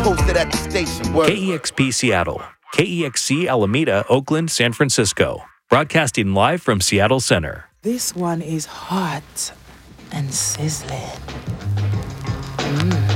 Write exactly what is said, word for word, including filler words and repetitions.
posted at the station. Word. K E X P Seattle, K E X C Alameda, Oakland, San Francisco. Broadcasting live from Seattle Center. This one is hot and sizzling.